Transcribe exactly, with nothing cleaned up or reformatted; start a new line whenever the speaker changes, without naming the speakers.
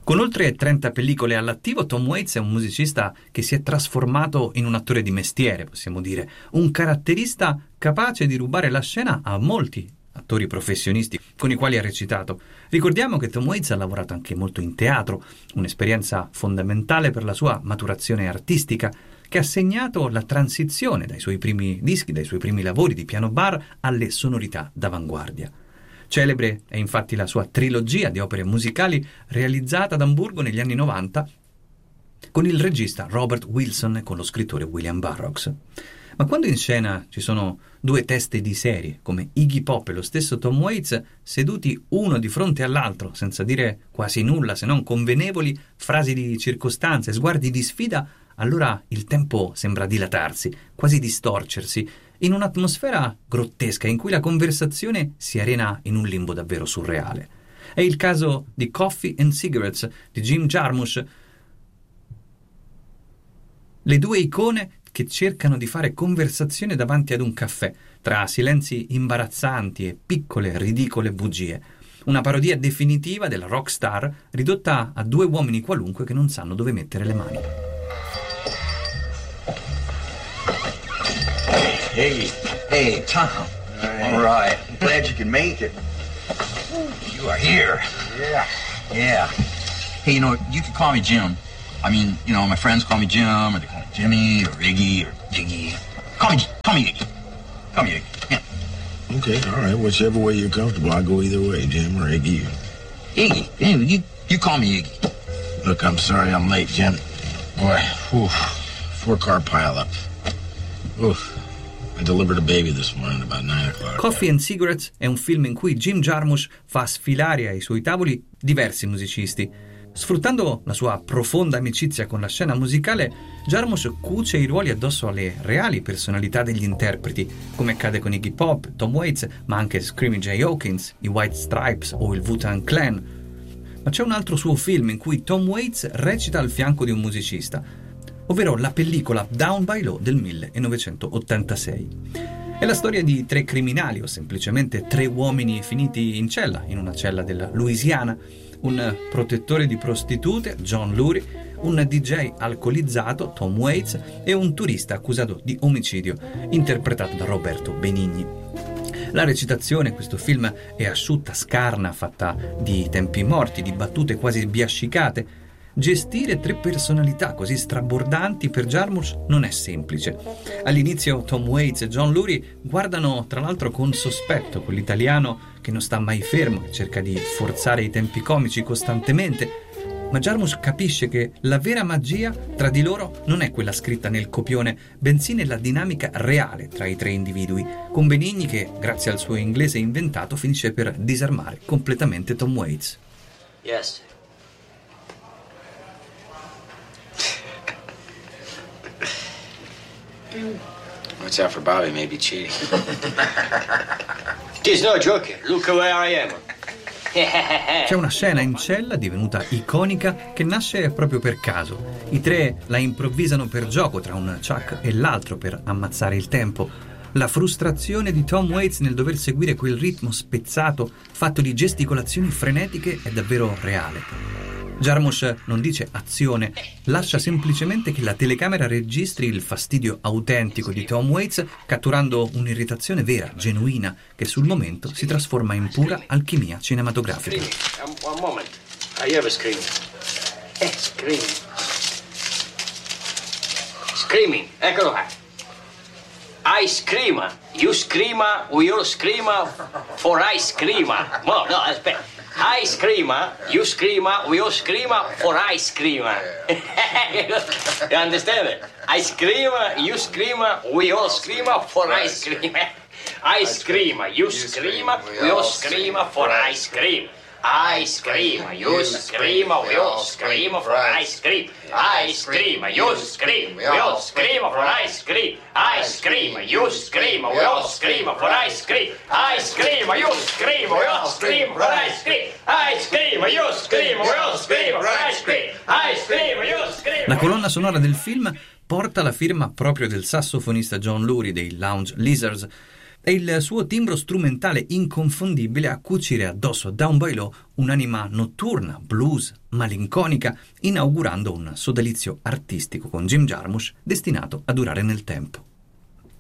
Con oltre trenta pellicole all'attivo, Tom Waits è un musicista che si è trasformato in un attore di mestiere, possiamo dire, un caratterista capace di rubare la scena a molti attori professionisti con i quali ha recitato. Ricordiamo che Tom Waits ha lavorato anche molto in teatro, un'esperienza fondamentale per la sua maturazione artistica, che ha segnato la transizione dai suoi primi dischi, dai suoi primi lavori di piano bar alle sonorità d'avanguardia. Celebre è infatti la sua trilogia di opere musicali realizzata ad Amburgo negli anni novanta con il regista Robert Wilson e con lo scrittore William Burroughs. Ma quando in scena ci sono due teste di serie come Iggy Pop e lo stesso Tom Waits seduti uno di fronte all'altro senza dire quasi nulla se non convenevoli frasi di circostanza e sguardi di sfida, allora il tempo sembra dilatarsi, quasi distorcersi, in un'atmosfera grottesca in cui la conversazione si arena in un limbo davvero surreale. È il caso di Coffee and Cigarettes di Jim Jarmusch, le due icone che cercano di fare conversazione davanti ad un caffè, tra silenzi imbarazzanti e piccole, ridicole bugie. Una parodia definitiva della rock star ridotta a due uomini qualunque che non sanno dove mettere le mani.
Hey, hey, Tom. All right. I'm glad you can make it. You are here. Yeah. Yeah. Hey, you know, you can call me Jim. I mean, you know, my friends call me Jim, or they call me Jimmy, or Iggy, or Jiggy. Call me, call me Iggy. Call me Iggy. Yeah.
Okay, all right. Whichever way you're comfortable, I'll go either way, Jim or Iggy.
Iggy. Hey, you, you call me Iggy.
Look, I'm sorry I'm late, Jim. Boy, whew, four-car pileup. Oof. I delivered a baby this morning about nine o'clock.
Coffee and Cigarettes è un film in cui Jim Jarmusch fa sfilare ai suoi tavoli diversi musicisti. Sfruttando la sua profonda amicizia con la scena musicale, Jarmusch cuce i ruoli addosso alle reali personalità degli interpreti, come accade con Iggy Pop, Tom Waits, ma anche Screaming Jay Hawkins, i White Stripes o il Wu-Tang Clan. Ma c'è un altro suo film in cui Tom Waits recita al fianco di un musicista, ovvero la pellicola Down by Law del millenovecentottantasei. È la storia di tre criminali, o semplicemente tre uomini finiti in cella, in una cella della Louisiana, un protettore di prostitute, John Lurie, un D J alcolizzato, Tom Waits, e un turista accusato di omicidio, interpretato da Roberto Benigni. La recitazione in questo film è asciutta, scarna, fatta di tempi morti, di battute quasi sbiascicate. Gestire tre personalità così strabordanti per Jarmusch non è semplice. All'inizio Tom Waits e John Lurie guardano tra l'altro con sospetto quell'italiano che non sta mai fermo e cerca di forzare i tempi comici costantemente, ma Jarmusch capisce che la vera magia tra di loro non è quella scritta nel copione, bensì nella dinamica reale tra i tre individui, con Benigni che, grazie al suo inglese inventato, finisce per disarmare completamente Tom Waits.
Yes.
Watch out for Bobby, may be cheating.
It's no joke. Look where I am.
C'è una scena in cella divenuta iconica che nasce proprio per caso. I tre la improvvisano per gioco tra un Chuck e l'altro per ammazzare il tempo. La frustrazione di Tom Waits nel dover seguire quel ritmo spezzato, fatto di gesticolazioni frenetiche, è davvero reale. Jarmusch non dice azione, lascia semplicemente che la telecamera registri il fastidio autentico di Tom Waits, catturando un'irritazione vera, genuina, che sul momento si trasforma in pura alchimia cinematografica.
Um, one moment. Are you ever screaming? Eh, screaming. Screaming. Eccolo qua. I scream. You scream. We all scream for I scream. No, no, aspetta. I scream, you scream, we all scream for I scream. You understand it? I scream, you scream, we all scream for I scream. I scream, you scream, we all scream for I scream. I scream, you scream, we all scream for ice cream. I scream, you scream, we all scream for ice cream. I scream, you scream, we all scream for ice cream. I scream, you scream, we all scream for ice cream. I scream, you scream, we all scream for ice cream. I scream, you scream.
La colonna sonora del film porta la firma proprio del sassofonista John Lurie dei Lounge Lizards. e il suo timbro strumentale inconfondibile a cucire addosso a Down By Law un'anima notturna, blues, malinconica, inaugurando un sodalizio artistico con Jim Jarmusch destinato a durare nel tempo.